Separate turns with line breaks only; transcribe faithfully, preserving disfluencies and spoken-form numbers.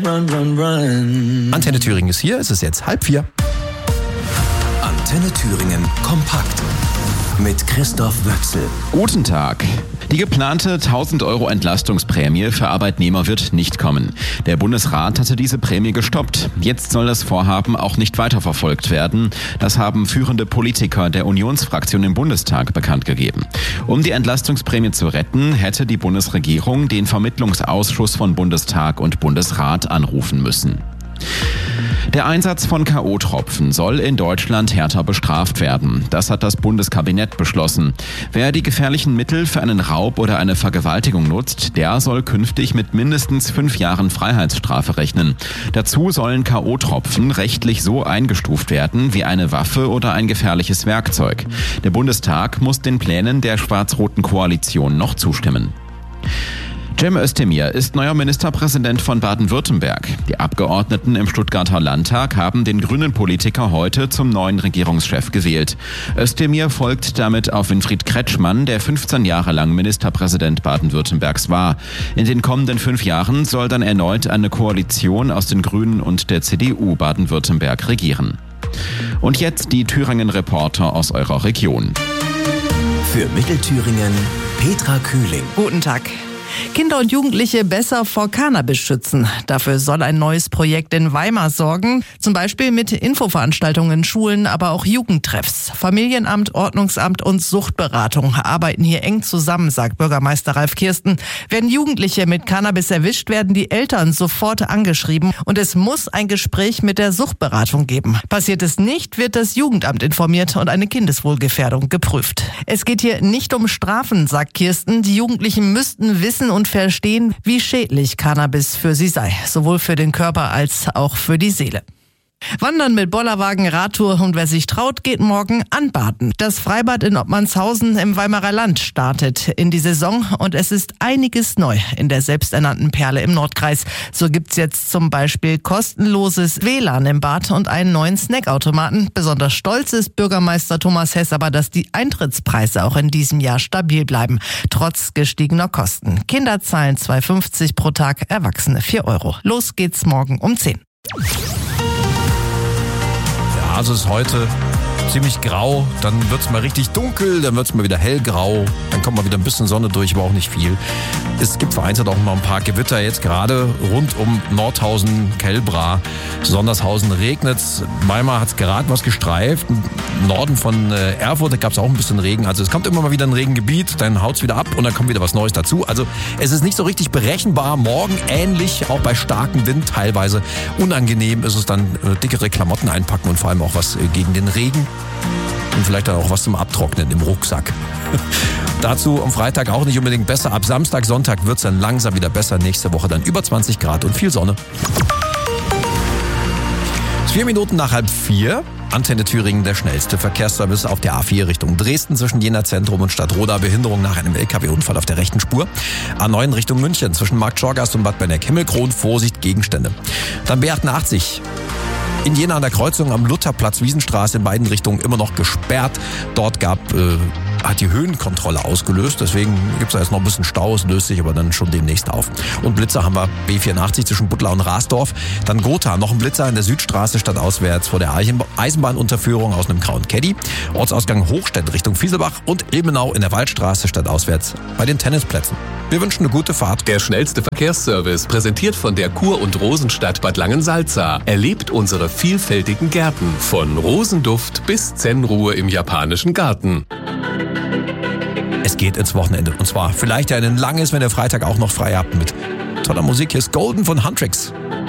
Run, run, run.
Antenne Thüringen ist hier, es ist jetzt halb vier.
Antenne Thüringen kompakt mit Christoph Wöchsel.
Guten Tag. Die geplante tausend Euro Entlastungsprämie für Arbeitnehmer wird nicht kommen. Der Bundesrat hatte diese Prämie gestoppt. Jetzt soll das Vorhaben auch nicht weiterverfolgt werden. Das haben führende Politiker der Unionsfraktion im Bundestag bekannt gegeben. Um die Entlastungsprämie zu retten, hätte die Bundesregierung den Vermittlungsausschuss von Bundestag und Bundesrat anrufen müssen. Der Einsatz von K O-Tropfen soll in Deutschland härter bestraft werden. Das hat das Bundeskabinett beschlossen. Wer die gefährlichen Mittel für einen Raub oder eine Vergewaltigung nutzt, der soll künftig mit mindestens fünf Jahren Freiheitsstrafe rechnen. Dazu sollen K O-Tropfen rechtlich so eingestuft werden wie eine Waffe oder ein gefährliches Werkzeug. Der Bundestag muss den Plänen der schwarz-roten Koalition noch zustimmen. Cem Özdemir ist neuer Ministerpräsident von Baden-Württemberg. Die Abgeordneten im Stuttgarter Landtag haben den grünen Politiker heute zum neuen Regierungschef gewählt. Özdemir folgt damit auf Winfried Kretschmann, der fünfzehn Jahre lang Ministerpräsident Baden-Württembergs war. In den kommenden fünf Jahren soll dann erneut eine Koalition aus den Grünen und der C D U Baden-Württemberg regieren. Und jetzt die Thüringen-Reporter aus eurer Region.
Für Mittelthüringen Petra Kühling.
Guten Tag. Kinder und Jugendliche besser vor Cannabis schützen. Dafür soll ein neues Projekt in Weimar sorgen. Zum Beispiel mit Infoveranstaltungen in Schulen, aber auch Jugendtreffs. Familienamt, Ordnungsamt und Suchtberatung arbeiten hier eng zusammen, sagt Bürgermeister Ralf Kirsten. Werden Jugendliche mit Cannabis erwischt, werden die Eltern sofort angeschrieben. Und es muss ein Gespräch mit der Suchtberatung geben. Passiert es nicht, wird das Jugendamt informiert und eine Kindeswohlgefährdung geprüft. Es geht hier nicht um Strafen, sagt Kirsten. Die Jugendlichen müssten wissen und verstehen, wie schädlich Cannabis für sie sei, sowohl für den Körper als auch für die Seele. Wandern mit Bollerwagen, Radtour und wer sich traut, geht morgen anbaden. Das Freibad in Ottmannshausen im Weimarer Land startet in die Saison und es ist einiges neu in der selbsternannten Perle im Nordkreis. So gibt's jetzt zum Beispiel kostenloses W L A N im Bad und einen neuen Snackautomaten. Besonders stolz ist Bürgermeister Thomas Hess aber, dass die Eintrittspreise auch in diesem Jahr stabil bleiben, trotz gestiegener Kosten. Kinder zahlen zwei Euro fünfzig pro Tag, Erwachsene vier Euro. Los geht's morgen um zehn.
Also es ist heute ziemlich grau, dann wird's mal richtig dunkel, dann wird's mal wieder hellgrau, dann kommt mal wieder ein bisschen Sonne durch, aber auch nicht viel. Es gibt vereinzelt auch noch ein paar Gewitter jetzt gerade rund um Nordhausen, Kelbra, Sondershausen regnet's. Weimar hat's gerade was gestreift. Im Norden von äh, Erfurt gab's auch ein bisschen Regen. Also es kommt immer mal wieder ein Regengebiet, dann haut's wieder ab und dann kommt wieder was Neues dazu. Also es ist nicht so richtig berechenbar. Morgen ähnlich, auch bei starkem Wind teilweise. Unangenehm ist es dann äh, dickere Klamotten einpacken und vor allem auch was äh, gegen den Regen. Und vielleicht dann auch was zum Abtrocknen im Rucksack. Dazu am Freitag auch nicht unbedingt besser. Ab Samstag, Sonntag wird es dann langsam wieder besser. Nächste Woche dann über zwanzig Grad und viel Sonne. Vier Minuten nach halb vier. Antenne Thüringen, der schnellste Verkehrsservice auf der A vier Richtung Dresden zwischen Jena Zentrum und Stadtroda. Behinderung nach einem L K W-Unfall auf der rechten Spur. A neun Richtung München zwischen Markt Schorgast und Bad Berneck-Himmelkron. Vorsicht, Gegenstände. Dann B achtundachtzig. In Jena an der Kreuzung am Lutherplatz, Wiesenstraße in beiden Richtungen immer noch gesperrt. Dort gab, äh, hat die Höhenkontrolle ausgelöst. Deswegen gibt es da jetzt noch ein bisschen Stau. Es löst sich aber dann schon demnächst auf. Und Blitzer haben wir B vierundachtzig zwischen Butler und Rasdorf. Dann Gotha, noch ein Blitzer in der Südstraße stadtauswärts vor der Eisenbahnunterführung aus einem grauen Caddy. Ortsausgang Hochstedt Richtung Fieselbach und Ilmenau in der Waldstraße stadtauswärts bei den Tennisplätzen. Wir wünschen eine gute Fahrt.
Der schnellste Verkehrsservice, präsentiert von der Kur- und Rosenstadt Bad Langensalza. Erlebt unsere vielfältigen Gärten. Von Rosenduft bis Zen-Ruhe im japanischen Garten.
Es geht ins Wochenende. Und zwar vielleicht ja ein langes, wenn ihr Freitag auch noch frei habt mit toller Musik. Hier ist Golden von Huntrix.